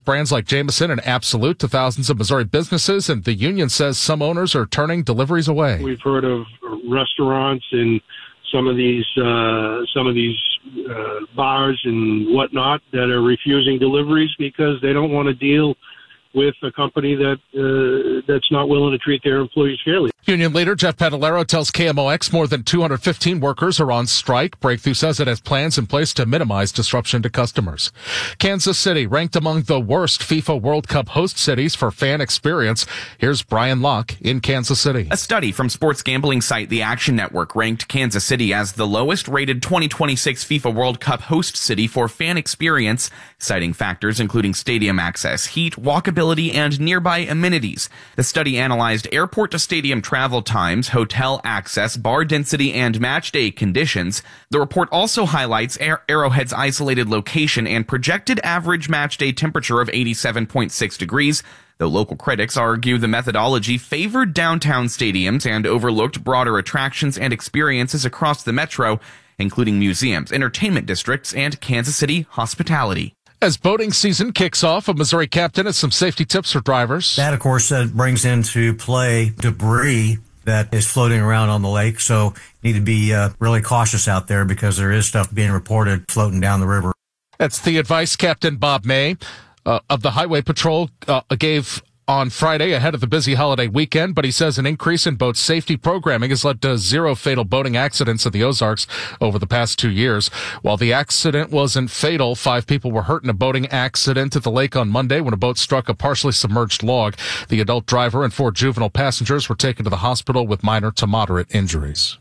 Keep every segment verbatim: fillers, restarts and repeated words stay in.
brands like Jameson and Absolute to thousands of Missouri businesses, and the union says some owners are turning deliveries away. We've heard of restaurants and some of these uh, some of these uh, bars and whatnot that are refusing deliveries because they don't want to deal with a company that uh, that's not willing to treat their employees fairly. Union leader Jeff Pedalero tells K M O X more than two hundred fifteen workers are on strike. Breakthrough says it has plans in place to minimize disruption to customers. Kansas City ranked among the worst FIFA World Cup host cities for fan experience. Here's Brian Locke in Kansas City. A study from sports gambling site The Action Network ranked Kansas City as the lowest rated twenty twenty-six FIFA World Cup host city for fan experience, citing factors including stadium access, heat, walkability, and nearby amenities. The study analyzed airport to stadium travel times, hotel access, bar density, and match day conditions. The report also highlights Air- Arrowhead's isolated location and projected average match day temperature of eighty-seven point six degrees, though local critics argue the methodology favored downtown stadiums and overlooked broader attractions and experiences across the metro, including museums, entertainment districts, and Kansas City hospitality. As boating season kicks off, a Missouri captain has some safety tips for drivers. That, of course, uh, brings into play debris that is floating around on the lake. So you need to be uh, really cautious out there because there is stuff being reported floating down the river. That's the advice Captain Bob May uh, of the Highway Patrol uh, gave on Friday ahead of the busy holiday weekend, but he says an increase in boat safety programming has led to zero fatal boating accidents in the Ozarks over the past two years. While the accident wasn't fatal, five people were hurt in a boating accident at the lake on Monday when a boat struck a partially submerged log. The adult driver and four juvenile passengers were taken to the hospital with minor to moderate injuries.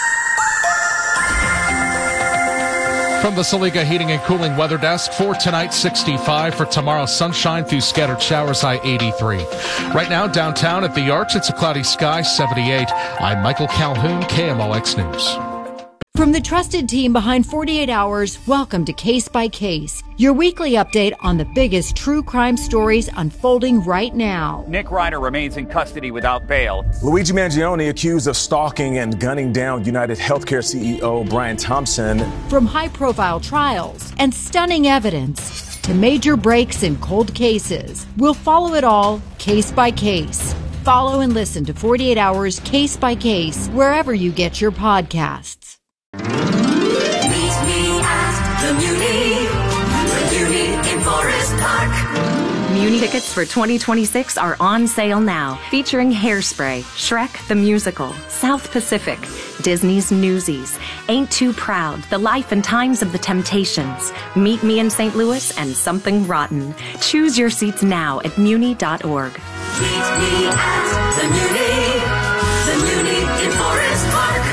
From the Saliga Heating and Cooling Weather Desk, for tonight, sixty-five. For tomorrow, sunshine through scattered showers, high eighty-three. Right now, downtown at the Arch, it's a cloudy sky, seventy-eight. I'm Michael Calhoun, K M O X News. From the trusted team behind forty-eight hours, welcome to Case by Case, your weekly update on the biggest true crime stories unfolding right now. Nick Ryder remains in custody without bail. Luigi Mangione accused of stalking and gunning down United Healthcare C E O Brian Thompson. From high-profile trials and stunning evidence to major breaks in cold cases, we'll follow it all case by case. Follow and listen to forty-eight hours Case by Case wherever you get your podcasts. Meet me at the Muni, the Muni in Forest Park. Muni tickets for twenty twenty-six are on sale now, featuring Hairspray, Shrek the Musical, South Pacific, Disney's Newsies, Ain't Too Proud, The Life and Times of the Temptations, Meet Me in Saint Louis, and Something Rotten. Choose your seats now at muni dot org. Meet me at the Muni, the Muni in Forest Park.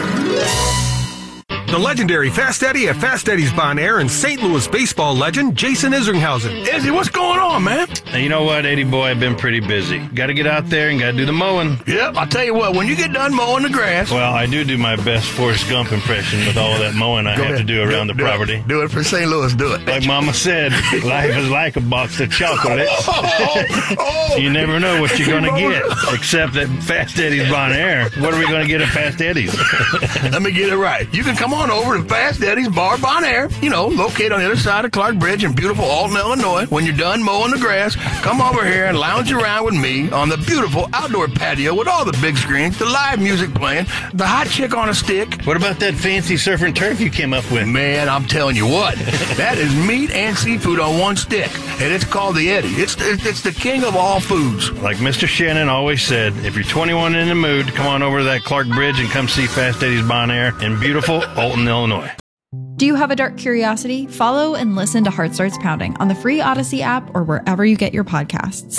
The legendary Fast Eddie at Fast Eddie's Bon Air and Saint Louis baseball legend Jason Isringhausen. Izzy, what's going on, man? Hey, you know what, Eddie boy, I've been pretty busy. Got to get out there and got to do the mowing. Yep, I'll tell you what, when you get done mowing the grass... Well, I do do my best Forrest Gump impression with all of that mowing I Go have ahead. to do around do, the do property. It. Do it for Saint Louis, do it. Like Mama said, life is like a box of chocolates. oh, oh. You never know what you're going to get, except at Fast Eddie's Bon Air. What are we going to get at Fast Eddie's? Let me get it right. You can come on over to Fast Eddie's Bar Bon Air, you know, located on the other side of Clark Bridge in beautiful Alton, Illinois. When you're done mowing the grass, come over here and lounge around with me on the beautiful outdoor patio with all the big screens, the live music playing, the hot chick on a stick. What about that fancy surf and turf you came up with? Man, I'm telling you what, that is meat and seafood on one stick, and it's called the Eddie. It's, it's it's the king of all foods. Like Mister Shannon always said, if you're twenty-one and in the mood, come on over to that Clark Bridge and come see Fast Eddie's Bon Air in beautiful Alton, Illinois. Do you have a dark curiosity? Follow and listen to Heart Starts Pounding on the free Odyssey app or wherever you get your podcasts.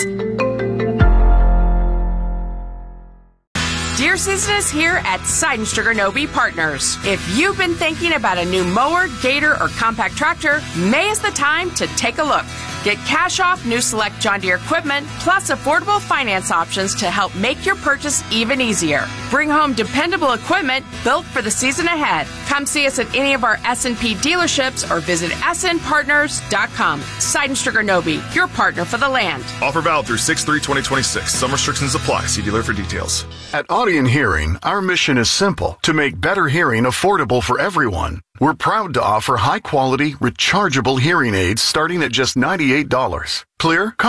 Deer season is here at Seidenstricker Nobe Partners. If you've been thinking about a new mower, gator, or compact tractor, May is the time to take a look. Get cash off new select John Deere equipment, plus affordable finance options to help make your purchase even easier. Bring home dependable equipment built for the season ahead. Come see us at any of our S and P dealerships or visit S N partners dot com. Seidenstricker Nobe, your partner for the land. Offer valid through six three twenty twenty-six. Some restrictions apply. See dealer for details. At Audien Hearing, our mission is simple: to make better hearing affordable for everyone. We're proud to offer high-quality, rechargeable hearing aids starting at just ninety-eight dollars. Clear?